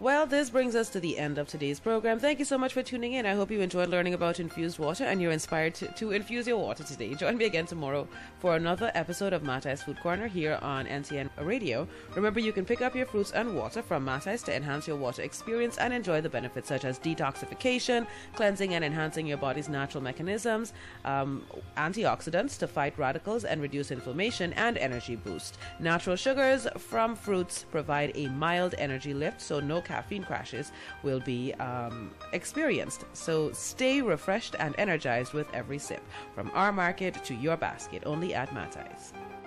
Well, this brings us to the end of today's program. Thank you so much for tuning in. I hope you enjoyed learning about infused water and you're inspired to infuse your water today. Join me again tomorrow for another episode of Matai's Food Corner here on NTN Radio. Remember, you can pick up your fruits and water from Matai's to enhance your water experience and enjoy the benefits such as detoxification, cleansing and enhancing your body's natural mechanisms, antioxidants to fight radicals and reduce inflammation, and energy boost. Natural sugars from fruits provide a mild energy lift, so no caffeine crashes will be experienced. So stay refreshed and energized with every sip. From our market to your basket, only at Matai's.